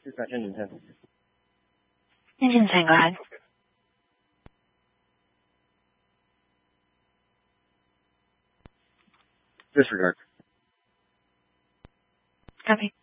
Dispatch engine 10. Engine 10, go ahead. Disregard. Copy.